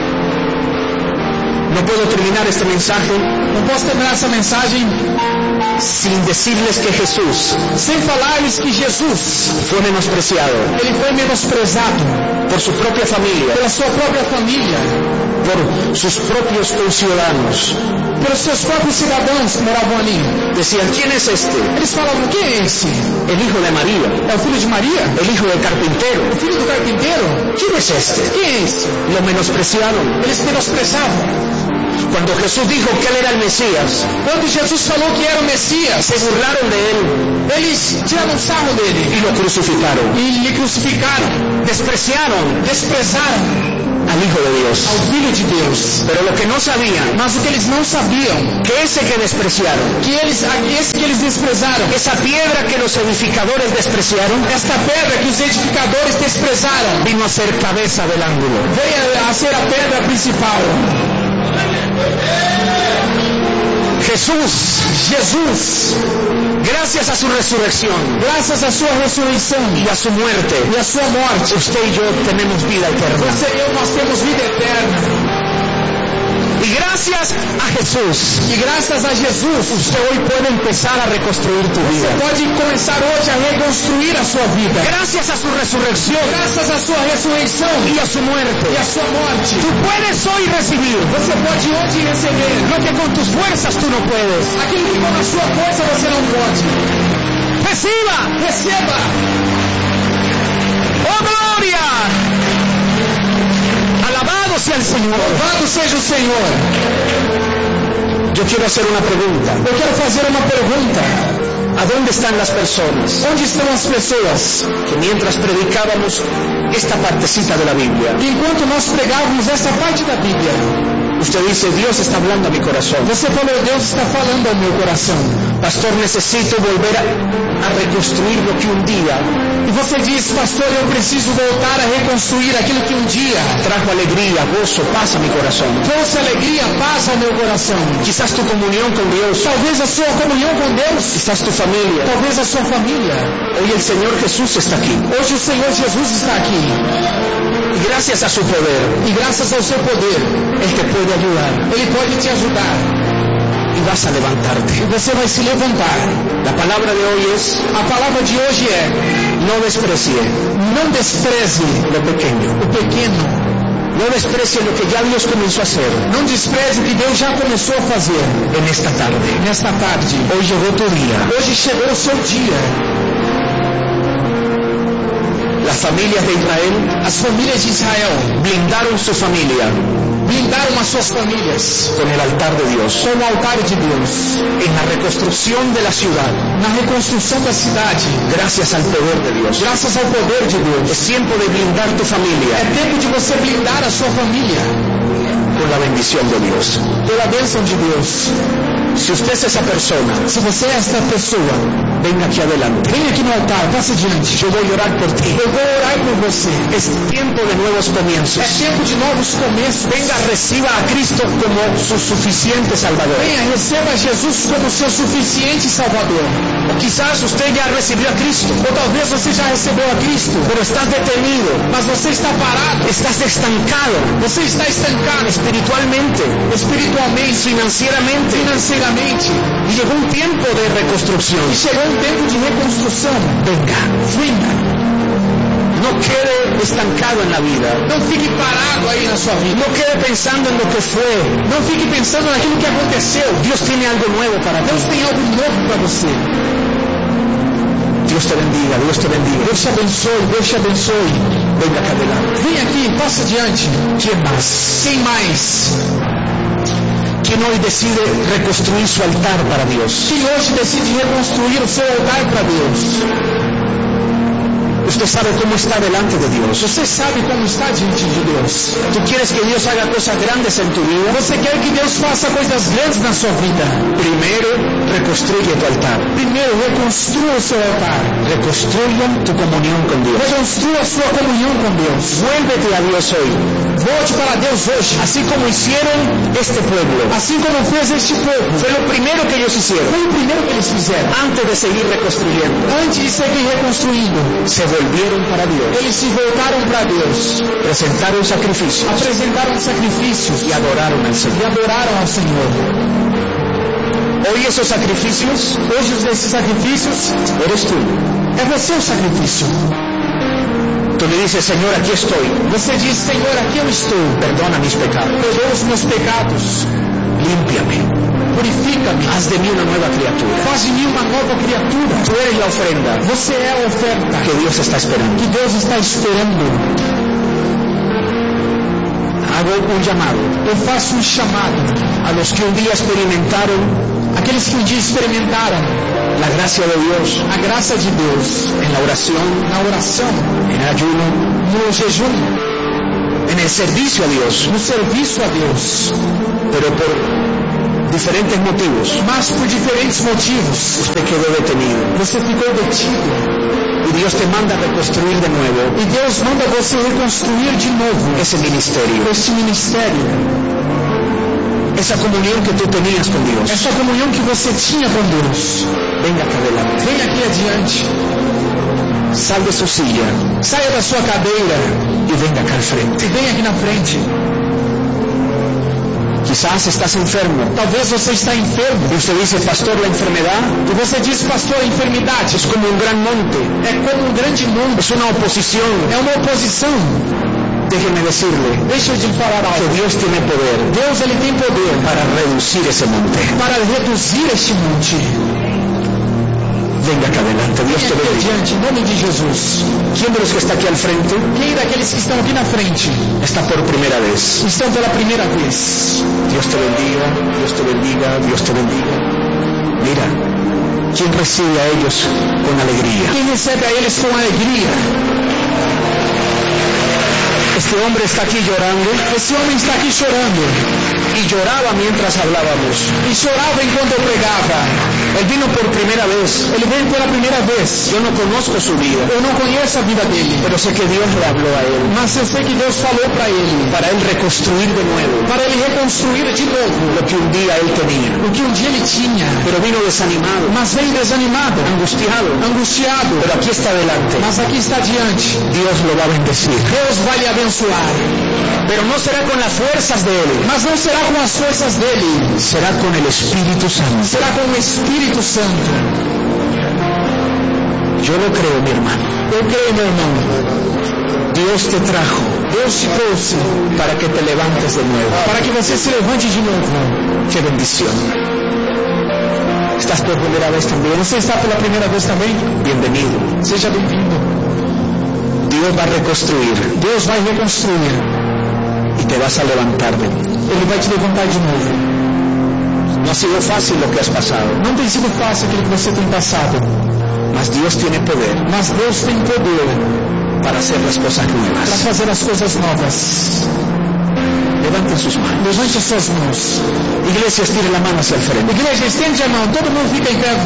No puedo terminar este mensaje. Não posso terminar essa mensagem sin decirles que Jesús, sem falar-lhes que Jesus fue menospreciado. Ele foi menosprezado por su propia familia. Pela sua própria família. Por sus propios conciudadanos. Pelos seus próprios cidadãos que moravam ali. Decían, ¿quién es este? Eles falavam, quem é esse? El hijo de María. É o filho de Maria? El hijo del carpintero. O filho do carpinteiro? ¿Quién es este? Quem é esse? Lo menospreciaron. Eles menosprezavam. Cuando Jesús dijo que Él era el Mesías, quando Jesus falou que era o Messias, se burlaron de Él. Eles tiraram sarro dele. Y lo crucificaron. E lhe crucificaram. Desprezaram al Hijo de Dios. Ao Filho de Deus. Pero lo que no sabían, mas o que eles não sabiam, que ese que despreciaron, esse que eles desprezaram, esa piedra que los edificadores despreciaron, esta pedra que os edificadores desprezaram, vino a ser cabeza del ángulo. Veio a ser a pedra principal. Jesús, gracias a su resurrección, graças à sua ressurreição y a su muerte, e à sua morte, usted y yo tenemos vida eterna. você e eu, nós temos vida eterna. Y gracias a Jesús, E graças a Jesus, usted hoy puede empezar a reconstruir tu vida. você pode começar hoje a reconstruir a sua vida. Gracias a su resurrección Graças à sua ressurreição y a su muerte, e à sua morte, tú puedes hoy recibir você pode hoje receber lo que con tus fuerzas tú no puedes. aquilo que com a sua força você não pode. Receba! ¡Oh, gloria! Alabado sea el Señor. Louvado seja o Senhor. Yo quiero hacer una pregunta. Eu quero fazer uma pergunta. ¿A dónde están las personas Onde estão as pessoas que mientras predicábamos esta partecita de la Biblia, que enquanto nós pregávamos essa parte da Bíblia, usted dice, Dios está hablando a mi corazón? você falou, Deus está falando ao meu coração. Pastor, necesito volver a reconstruir lo que un día E você diz, pastor, eu preciso voltar a reconstruir aquilo que um dia trajo alegría, gozo, paz a mi corazón. trouxe alegria, paz ao meu coração. Quizás tu comunión con Dios, Talvez a sua comunhão com Deus, quizás tu familia. talvez a sua família. Hoy el Señor Jesús está aquí. Hoje o Senhor Jesus está aqui. Y gracias a su poder, E graças ao seu poder, Él te puede ayudar Ele pode te ajudar. y vas a levantarte. E você vai se levantar. La palabra de hoy es, A palavra de hoje é: no desprecie não despreze lo pequeño. o pequeno. No desprecie lo que ya Dios comenzó a hacer Não despreze o que Deus já começou a fazer en esta tarde. nesta tarde. Hoy llegó tu día. Hoje chegou o seu dia. Las familias de Israel As famílias de Israel blindaron su familia blindaram as suas famílias con el altar de Dios. com o altar de Deus. En la reconstrucción de la ciudad, Na reconstrução da cidade, gracias al poder de Dios. graças ao poder de Deus. Es tiempo de blindar tu É familia tempo de você blindar a sua família con la bendición de Dios. pela bênção de Deus. Si usted es esa persona, Se você é esta pessoa, venga aquí adelante. vem aqui no altar, passa adiante. Yo voy a orar por ti. Eu vou orar por você. Es tiempo de nuevos comienzos. É tempo de novos começos. Venga, reciba a Cristo como su suficiente Salvador. Venha, receba Jesus como seu suficiente Salvador. O quizás usted ya recibió a Cristo, Ou talvez você já recebeu a Cristo, pero estás detenido, mas você está parado, estás estancado você está estancado espiritualmente, espiritualmente, financieramente. financeiramente. Y llegó un tiempo de reconstrucción. E chegou um tempo de reconstrução. Venga, Venha, no quede estancado en la vida. não fique parado aí na sua vida. No quede pensando en lo que fue. Não fique pensando naquilo que aconteceu. Dios tiene algo nuevo para ti. Deus tem algo novo para você. Dios te bendiga, Dios te bendiga. Deus te abençoe, Deus te abençoe. Venga acá adelante. Vem aqui, passa adiante. ¿Quién más? Quem mais? ¿Quién hoy decide reconstruir su altar para Dios? Quem hoje decide reconstruir o seu altar para Deus? Usted sabe cómo está delante de Dios. Você sabe como está diante de Deus. Tú quieres que Dios haga cosas grandes en tu vida. Você quer que Deus faça coisas grandes na sua vida. Primero, reconstruye tu altar. Primeiro, reconstrua o seu altar. Reconstruye tu comunión con Dios. Reconstrua a sua comunhão com Deus. Vuélvete a Dios hoy. Volte para Deus hoje. Así como hicieron este pueblo. Assim como fez este povo. Fue lo primero que ellos hicieron. Foi o primeiro que eles fizeram. Antes de seguir reconstruyendo, Antes de seguir reconstruindo, se volvieron para Dios. eles se voltaram para Deus. Presentaron sacrificios Apresentaram sacrifícios y adoraron al e Señor. adoraram ao Senhor. Hoy esos sacrificios Hoje esses sacrifícios eres tú. é você o sacrifício. Tú le dices, Señor, aquí estoy. Você diz, Senhor, aqui eu estou. Perdona mis pecados. Perdoa os meus pecados. Límpiame. Purifica-me. Haz de mí una nueva criatura. Faz de mim uma nova criatura. Tú eres la ofrenda Você é a oferta que Dios está esperando. que Deus está esperando. Hago un llamado Eu faço um chamado a los que un día experimentaron àqueles que um dia experimentaram la gracia de Dios a graça de Deus en la oración, na oração, en el ayuno, no jejum, en el servicio a Dios, no serviço a Deus, pero por diferentes motivos mas por diferentes motivos usted quedó detenido você ficou detido y Dios te manda a reconstruir de nuevo e Deus manda você reconstruir de novo esse ministerio. esse ministério. esa comunión que tú tenías con Dios. essa comunhão que você tinha com Deus. Venga acá adelante. Venha aqui adiante. Sal de su silla Saia da sua cadeira y venga acá al frente. e venha aqui na frente. Quizás estás enfermo. Talvez você está enfermo. Y usted dice, pastor, la enfermedad E você diz, pastor, a enfermidade es como un gran monte. é como um grande mundo. Es una oposición. É uma oposição. Déjeme decirle Deixa eu te falar que algo. Dios tiene poder Deus, ele tem poder para reducir ese monte. para reduzir este monte. Venga acá adelante. Dios Venha te aqui bendiga. adiante, em nome de Jesus. ¿Quién de los que está aquí al frente Quem daqueles que estão aqui na frente está por primera vez? estão pela primeira vez? Dios te bendiga, Dios te bendiga, Dios te bendiga. Mira, ¿quién recibe a ellos con alegría? Quem recebe a eles com alegria? Este hombre está aquí llorando Esse homem está aqui chorando. y lloraba mientras hablábamos. E chorava enquanto eu pregava. Él vino por primera vez. Ele veio pela primeira vez. Yo no conozco su vida, Eu não conheço a vida dele, pero sé que Dios le habló a él mas eu sei que Deus falou para ele, para él reconstruir de nuevo para ele reconstruir de novo lo que un día él tenía. o que um dia ele tinha, Pero vino desanimado, mas veio desanimado, angustiado. angustiado. Pero aquí está delante. Mas aqui está diante. Dios lo va a bendecir. Deus vai lhe abençoar, Pero no será con las fuerzas de él, mas não será com as forças dele, será con el Espíritu Santo. será com o Espírito Santo. Yo lo creo, mi hermano. Eu creio, meu irmão. Dios te trajo Deus te trouxe para que te levantes de nuevo. para que você se levante de novo. ¡Qué bendición! ¿Estás por primera vez también? Você está pela primeira vez também? Bienvenido. Seja bem-vindo. Dios va a reconstruir Deus vai reconstruir. y te vas a levantar de nuevo. Ele vai te levantar de novo. No ha sido fácil lo que has pasado, Não tem sido fácil aquilo que você tem passado, mas Dios tiene poder mas Deus tem poder para hacer las cosas para nuevas. fazer as coisas novas. Levanten sus manos. Levante as suas mãos. Iglesia, estire la mano hacia el frente. Igreja, estende a mão. Todo mundo fica em pé.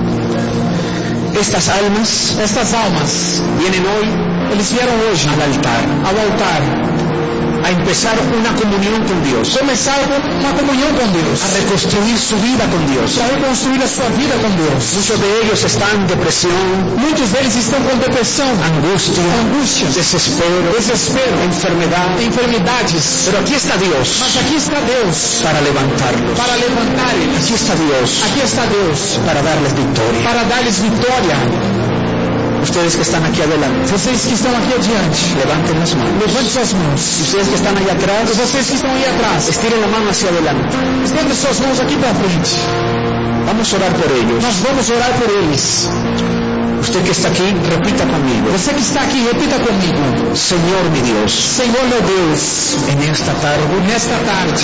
Estas almas Estas almas, vienen hoy eles vieram hoje al altar ao altar a empezar una comunión con Dios, começar uma comunhão com Deus, a reconstruir su vida con Dios. para reconstruir a sua vida com Deus. Muchos de ellos están en depresión, Muitos deles estão com depressão, angústias, desespero, enfermedad. enfermidades. Pero aquí está Dios Mas aqui está Deus para levantarlos. para levantar eles. Aquí está Dios Aqui está Deus para darles victoria. para dar-lhes vitória. Ustedes que están aquí adelante, Vocês que estão aqui adiante, levanten las manos. levante suas mãos. Ustedes que están allá atrás, E vocês que estão aí atrás, estiren la mano hacia adelante. estende suas mãos aqui para frente. Vamos a orar por ellos. Nós vamos orar por eles. Usted que está aquí, repita conmigo. Você que está aqui, repita comigo. Señor mi Dios, Senhor meu Deus, en esta tarde, nesta tarde,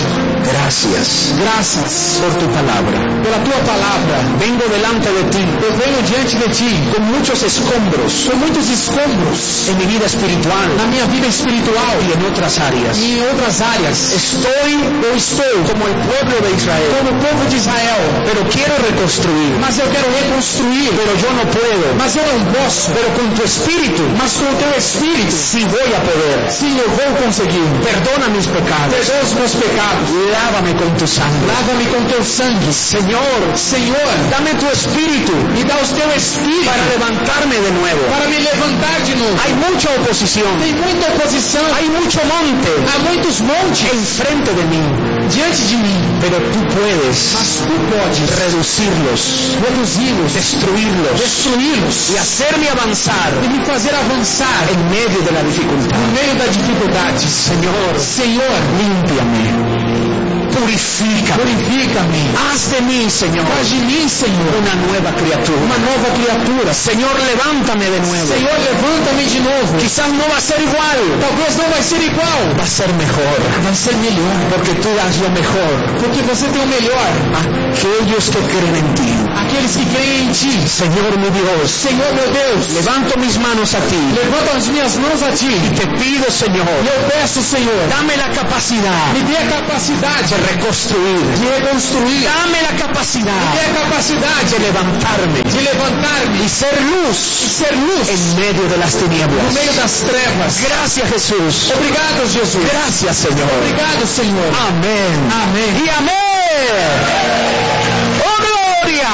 gracias por tu palabra. pela tua palavra, Vengo delante de ti eu venho diante de ti con muchos escombros com muitos escombros en mi vida espiritual na minha vida espiritual y en otras áreas. e em outras áreas. Eu estou como el pueblo de Israel, Como o povo de Israel, pero quiero reconstruir, mas eu quero reconstruir, pero yo no puedo. mas eu não posso. Pero con tu espíritu, Mas com o teu Espírito, sí voy a poder. sim, eu vou conseguir. Perdona mis pecados, Perdoa os meus pecados, lávame con tu sangre. lava-me com teu sangue. Señor, Senhor, dame tu espíritu me dá o teu Espírito para levantarme de nuevo. para me levantar de novo. Hay mucha oposición, Tem muita oposição, hay mucho monte há muitos montes enfrente de mí, diante de mim, pero tú puedes mas tu podes reducirlos, reduzi-los, destruirlos destruí-los y hacerme avanzar e me fazer avançar en medio de la dificultad. no meio da dificuldade. Señor, Senhor, límpiame, purifica, purifica-me. haz de mí, Señor, Faz de mim, Senhor, una nueva criatura. uma nova criatura. Señor, levántame de nuevo. Senhor, levanta-me de novo. Quizás no va a ser igual, Talvez não vai ser igual, va a ser mejor, vai ser melhor, porque tú das lo mejor porque você tem o melhor. a aquellos que creen en ti. Aqueles que creem em ti. Señor mi Dios, Senhor, meu Deus, levanto mis manos a ti levanta as minhas mãos a ti. y te pido, Señor, E eu peço, Senhor, dame la capacidad me dê a capacidade de reconstruir. de reconstruir. Dame la Me capacidad dê a capacidade de levantarme de levantar-me y ser e luz ser luz en medio de las no tinieblas. meio das trevas. Gracias, Jesús. Obrigado, Jesus. Gracias, Señor. Obrigado, Senhor. Amén. Amém. Y amén. ¡Oh, gloria!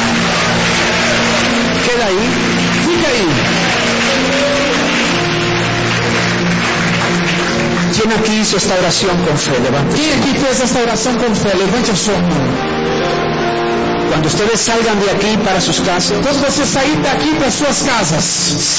Queda ahí. Fica aí. ¿Quién aquí hizo esta oración con fe? Levante. Quem aqui fez esta oração com fé? Levante a sua mão. Cuando ustedes salgan de aquí para sus casas, Quando você sair daqui para suas casas,